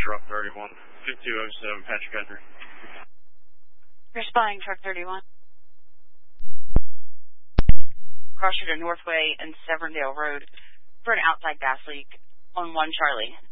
truck 31, 5207 Patrick Henry. Responding truck 31. Cross street of Northway and Severndale Road for an outside gas leak on 1 Charlie.